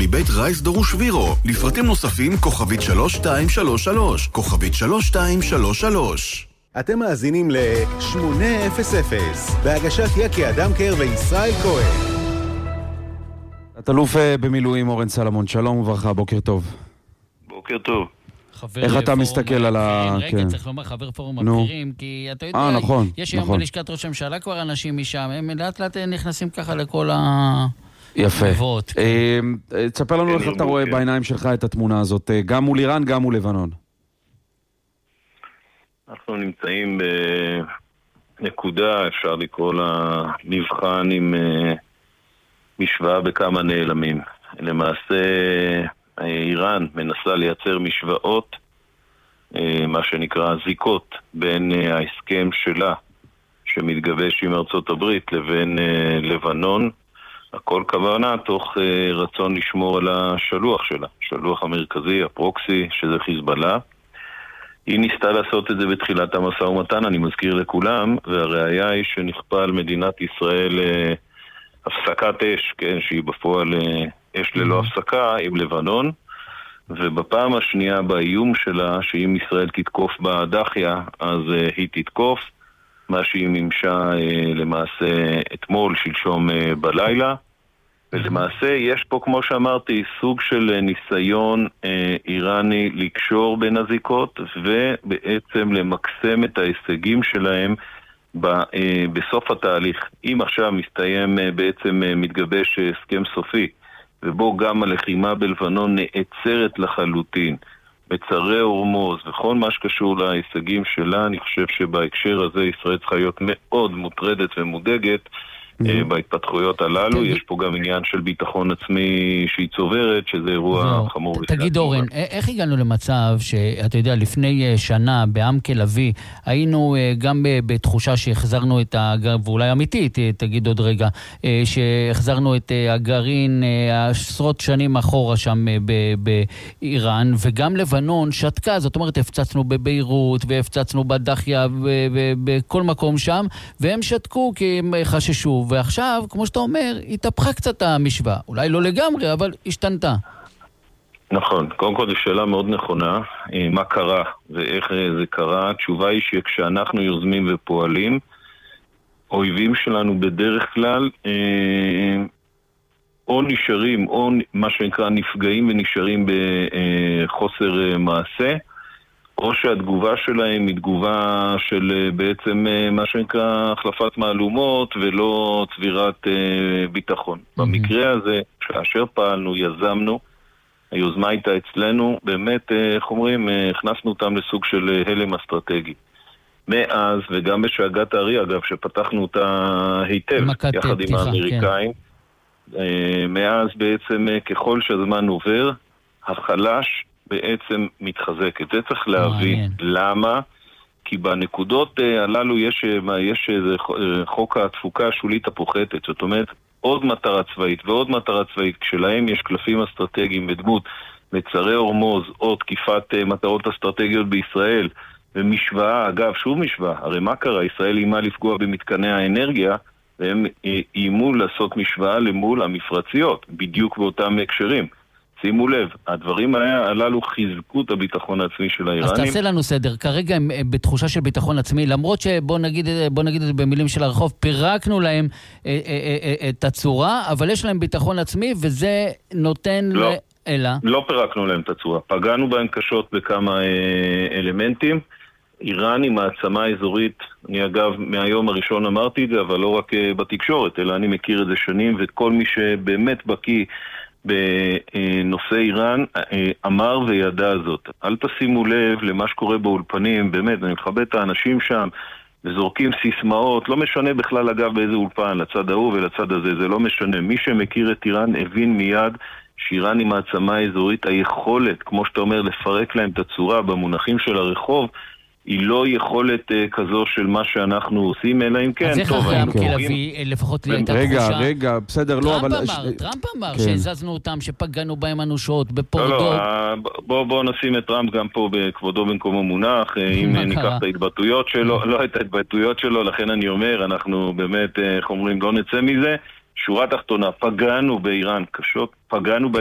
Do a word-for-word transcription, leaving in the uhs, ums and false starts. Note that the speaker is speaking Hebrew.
מבית רייס דרוש וירו. לפרטים נוספים כוכבית שלוש שתיים שלוש שלוש, כוכבית שלוש שתיים שלוש שלוש. אתם מאזינים ל-שמונה אפס אפס בהגשת יקי אדמקר וישראל כהן. תת-אלוף במילואים אורן סלמון, שלום וברכה, בוקר טוב. בוקר טוב. איך אתה מסתכל על ה... רגע, צריך לומר חבר פורום הבכירים, כי אתה יודע, יש היום בלשכת ראש הממשלה כבר אנשים משם, הם לאט לאט נכנסים ככה לכל ה... יפה. תספר לנו איך אתה רואה בעיניים שלך את התמונה הזאת, גם מול איראן, גם מול לבנון. אנחנו נמצאים בנקודה, אפשר לקרוא לה מבחן עם משוואה בכמה נעלמים. למעשה איראן מנסה לייצר משוואות, מה שנקרא זיקות, בין ההסכם שלה שמתגבש עם ארצות הברית לבין לבנון, הכל כוונה תוך רצון לשמור על השלוח שלה, שלוח המרכזי, הפרוקסי, שזה חיזבאללה. היא ניסתה לעשות את זה בתחילת המשא ומתן, אני מזכיר לכולם, והראיה היא שנכפה על מדינת ישראל הפסקת אש, כן, שהיא בפועל אש ללא הפסקה עם לבנון, ובפעם השנייה באיום שלה, שאם ישראל תתקוף בדחיה, אז היא תתקוף, מה שהיא מימשה למעשה אתמול, שלשום בלילה, ולמעשה יש פה, כמו שאמרתי, סוג של ניסיון אה, איראני לקשור בין הזיקות ובעצם למקסם את ההישגים שלהם ב, אה, בסוף התהליך. אם עכשיו מסתיים אה, בעצם אה, מתגבש אה, הסכם סופי, ובו גם הלחימה בלבנון נעצרת לחלוטין, מצרי הורמוז וכל מה שקשור להישגים שלה, אני חושב שבהקשר הזה ישראל צריכה להיות מאוד מוטרדת ומודאגת, בהתפתחויות הללו. יש פה גם עניין של ביטחון עצמי שהיא צוברת, שזה אירוע חמור. תגיד אורן, איך הגענו למצב שאתה יודע, לפני שנה בעמקה לוי היינו גם בתחושה שהחזרנו את הגרעין, ואולי אמיתית, תגיד עוד רגע, שהחזרנו את הגרעין עשרות שנים אחורה שם באיראן, וגם לבנון שתקה, זאת אומרת הפצצנו בביירות והפצצנו בדחיה בכל מקום שם, והם שתקו כי הם חששו, ועכשיו, כמו שאתה אומר, התהפכה קצת המשוואה. אולי לא לגמרי, אבל השתנתה. נכון. קודם כל, זו שאלה מאוד נכונה. מה קרה ואיך זה קרה? התשובה היא שכשאנחנו יוזמים ופועלים, אויבים שלנו בדרך כלל או נשארים, או מה שנקרא נפגעים ונשארים בחוסר מעשה, או שהתגובה שלהם היא תגובה של בעצם מה שנקרא החלפת מהלומות ולא צבירת ביטחון. Mm-hmm. במקרה הזה, כאשר פעלנו, יזמנו, היוזמה הייתה אצלנו, באמת, איך אומרים, הכנסנו אותם לסוג של הלם אסטרטגי. מאז, וגם בשאגת הארי, אגב, שפתחנו אותה היטב, יחד עם האמריקאים, כן. מאז בעצם, ככל שהזמן עובר, החלש בעצם מתחזקת. זה צריך להבין. למה? כי בנקודות הללו יש, יש איזה חוק התפוקה השולית הפוחתת. זאת אומרת, עוד מטרה צבאית ועוד מטרה צבאית, כשלהם יש קלפים אסטרטגיים בדמות מצרי הורמוז או תקיפת מטרות אסטרטגיות בישראל, ומשוואה, אגב, שוב משוואה, הרי מה קרה? ישראל אימה לפגוע במתקני האנרגיה, והם אימו לעשות משוואה למול המפרציות, בדיוק באותם הקשרים. שימו לב, הדברים הללו חיזקו את הביטחון העצמי של האיראנים. אז תעשה לנו סדר, כרגע הם בתחושה של ביטחון עצמי, למרות שבוא נגיד, בוא נגיד את זה במילים של הרחוב, פירקנו להם את הצורה, אבל יש להם ביטחון עצמי, וזה נותן... לא, אלא? לא פירקנו להם את הצורה, פגענו בהם קשות בכמה אלמנטים. איראן היא מעצמה אזורית, אני אגב מהיום הראשון אמרתי את זה, אבל לא רק בתקשורת, אלא אני מכיר את זה שנים, וכל מי שבאמת בקיא בנושא איראן אמר וידע זאת. אל תשימו לב למה שקורה באולפנים, באמת, אני מכבד את האנשים שם, וזורקים סיסמאות, לא משנה בכלל אגב באיזה אולפן, לצד ההוא ולצד הזה, זה לא משנה. מי שמכיר את איראן הבין מיד שאיראן היא מעצמה אזורית, היכולת, כמו שאתה אומר, לפרק להם את הצורה במונחים של הרחוב, היא לא יכולת uh, כזו של מה שאנחנו עושים, אלא אם כן. אז איך אחרי עמקה לוי, לפחות לי הייתה רגע, תחושה... רגע, רגע, בסדר, לא, אבל... טראמפ אמר, טראמפ אמר שהזזנו אותם, שפגענו בהם אנושות, בפורדות. לא, לא, בוא, בוא נשים את טראמפ גם פה בכבודו במקומו מונח, אם ניקח את ההתבטאויות שלו, לא את ההתבטאויות שלו, לכן אני אומר, אנחנו באמת, איך אומרים, לא נצא מזה. שורה תחתונה, פגענו באיראן קשות, פגענו